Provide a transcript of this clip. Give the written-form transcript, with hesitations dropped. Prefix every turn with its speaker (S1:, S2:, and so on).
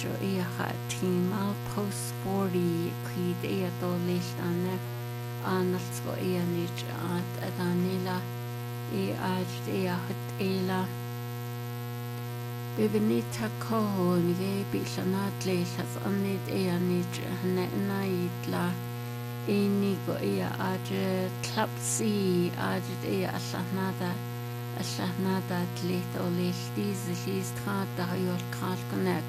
S1: jo team al post sporty creed to listane analsko nich at adanila hat ela Bebenita kohon ge bilanat lehas anit nich na itla inigo klapsi aslahnada tlit o lehtis trata hayol kalknek